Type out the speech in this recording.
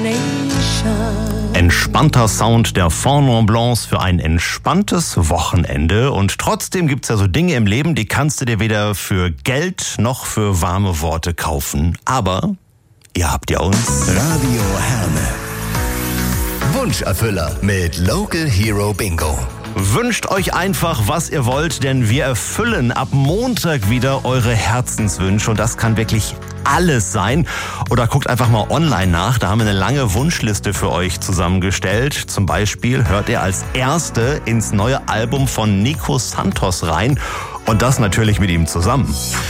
Entspannter Sound der Fond Mont Blancs für ein entspanntes Wochenende. Und trotzdem gibt's ja so Dinge im Leben, die kannst du dir weder für Geld noch für warme Worte kaufen. Aber ihr habt ja uns. Radio Herne. Wunscherfüller mit Local Hero Bingo. Wünscht euch einfach, was ihr wollt, denn wir erfüllen ab Montag wieder eure Herzenswünsche und das kann wirklich alles sein. Oder guckt einfach mal online nach, da haben wir eine lange Wunschliste für euch zusammengestellt. Zum Beispiel hört ihr als Erste ins neue Album von Nico Santos rein und das natürlich mit ihm zusammen.